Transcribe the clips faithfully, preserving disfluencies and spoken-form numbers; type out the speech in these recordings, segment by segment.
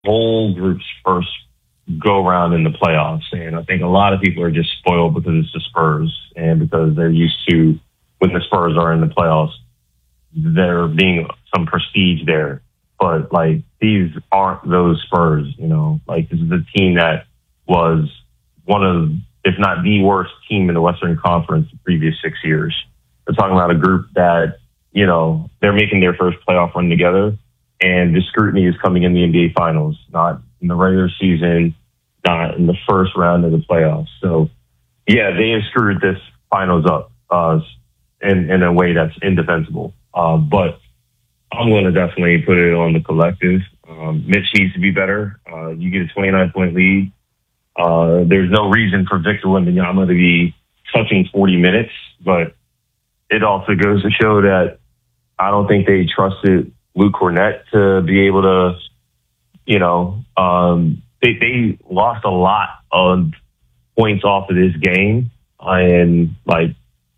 whole group's first go around in the playoffs. And I think a lot of people are just spoiled because it's the Spurs and because they're used to when the Spurs are in the playoffs, there being some prestige there. But like, these aren't those Spurs, you know, like this is a team that was one of, if not the worst team in the Western Conference the previous six years. We're talking about a group that, you know, they're making their first playoff run together, and the scrutiny is coming in the N B A Finals, not in the regular season, not in the first round of the playoffs. So, yeah, they have screwed this Finals up uh, in, in a way that's indefensible. Uh, but I'm going to definitely put it on the collective. Um, Mitch needs to be better. Uh, you get a twenty-nine point lead. Uh, there's no reason for Victor Wembanyama to be touching forty minutes, but it also goes to show that I don't think they trusted Luke Cornett to be able to, you know, um, they, they lost a lot of points off of this game. And like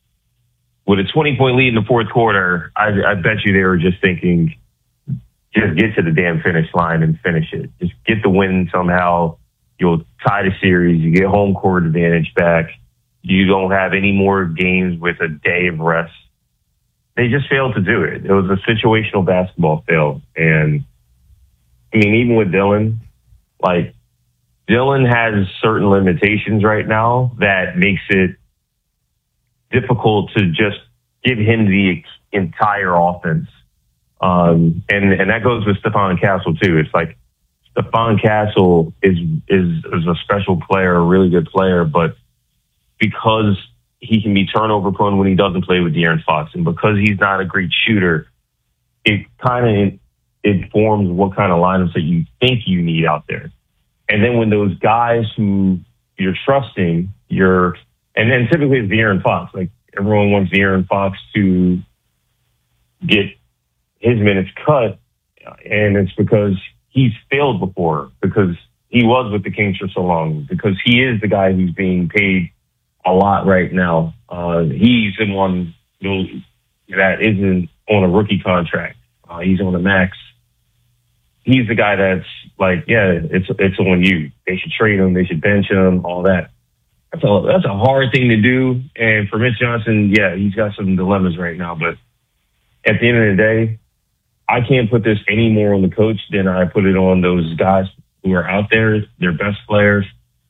with a twenty point lead in the fourth quarter, I, I bet you they were just thinking, just get to the damn finish line and finish it. Just get the win somehow. You'll tie the series. You get home court advantage back. You don't have any more games with a day of rest. They just failed to do it. It was a situational basketball fail. And I mean, even with Dillon, like Dillon has certain limitations right now that makes it difficult to just give him the entire offense. Um, and, and that goes with Stephon Castle too. It's like Stephon Castle is, is, is a special player, a really good player, but because he can be turnover prone when he doesn't play with De'Aaron Fox, and because he's not a great shooter, it kind of informs what kind of lineups that you think you need out there. And then when those guys who you're trusting, you're, and then typically it's De'Aaron Fox. Like everyone wants De'Aaron Fox to get his minutes cut, and it's because he's failed before, because he was with the Kings for so long, because he is the guy who's being paid a lot right now. Uh, he's the one that isn't on a rookie contract. Uh, he's on a max. He's the guy that's like, yeah, it's it's on you. They should trade him. They should bench him. All that. That's a that's a hard thing to do. And for Mitch Johnson, yeah, he's got some dilemmas right now. But at the end of the day, I can't put this any more on the coach than I put it on those guys who are out there, their best players,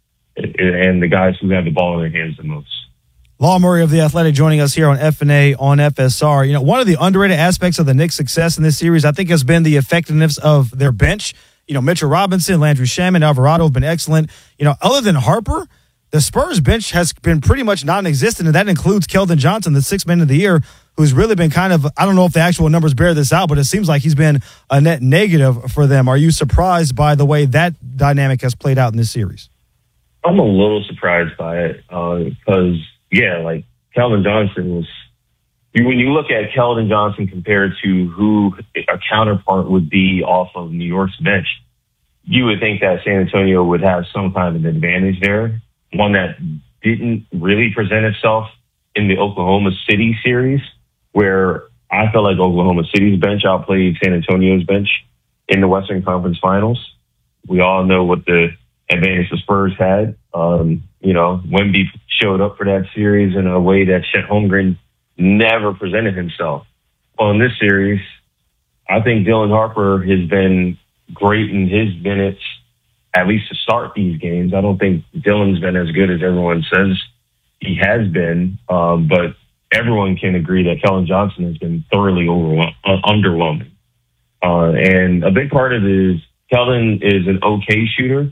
and the guys who have the ball in their hands the most. Law Murray of The Athletic joining us here on F N A on F S R. You know, one of the underrated aspects of the Knicks' success in this series, I think, has been the effectiveness of their bench. You know, Mitchell Robinson, Landry Shamet, Alvarado have been excellent. You know, other than Harper, the Spurs bench has been pretty much non-existent, and that includes Keldon Johnson, the sixth man of the year, who's really been kind of, I don't know if the actual numbers bear this out, but it seems like he's been a net negative for them. Are you surprised by the way that dynamic has played out in this series? I'm a little surprised by it because, uh, yeah, like Keldon Johnson was, when you look at Keldon Johnson compared to who a counterpart would be off of New York's bench, you would think that San Antonio would have some kind of advantage there, one that didn't really present itself in the Oklahoma City series, where I felt like Oklahoma City's bench outplayed San Antonio's bench in the Western Conference Finals. We all know what the advantage the Spurs had. Um, you know, Wemby showed up for that series in a way that Chet Holmgren never presented himself. Well, in this series, I think Dylan Harper has been great in his minutes, at least to start these games. I don't think Dylan's been as good as everyone says he has been, um, but everyone can agree that Keldon Johnson has been thoroughly overwhelm- uh, underwhelming. Uh, and a big part of it is Keldon is an okay shooter.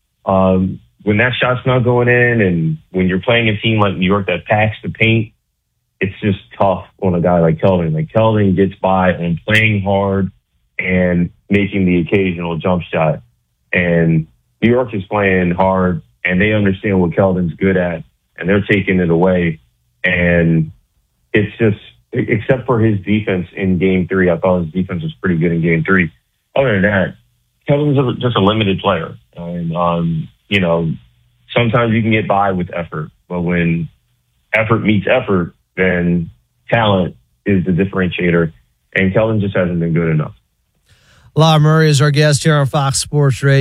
Um, when that shot's not going in, and when you're playing a team like New York that packs the paint, it's just tough on a guy like Keldon. Like Keldon gets by on playing hard and making the occasional jump shot. And New York is playing hard, and they understand what Keldon's good at, and they're taking it away. And it's just, except for his defense in game three, I thought his defense was pretty good in game three. Other than that, Keldon's just a limited player. And, um, you know, sometimes you can get by with effort, but when effort meets effort, then talent is the differentiator. And Keldon just hasn't been good enough. Law Murray is our guest here on Fox Sports Radio.